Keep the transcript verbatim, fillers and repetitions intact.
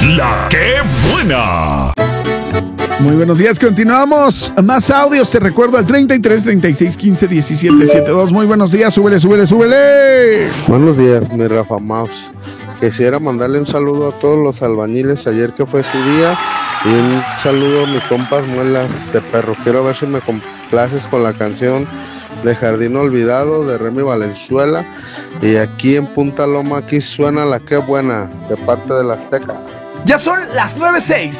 La que buena. Muy buenos días, continuamos. Más audios, te recuerdo al treinta y tres, treinta y seis, quince, diecisiete, setenta y dos. Muy buenos días, súbele, súbele, súbele. Buenos días, mi Rafa Maus. Quisiera mandarle un saludo a todos los albañiles ayer que fue su día y un saludo a mis compas muelas de perro. Quiero ver si me complaces con la canción de Jardín Olvidado de Remy Valenzuela. Y aquí en Punta Loma, aquí suena La Que Buena de parte de la Azteca. Ya son las nueve seis.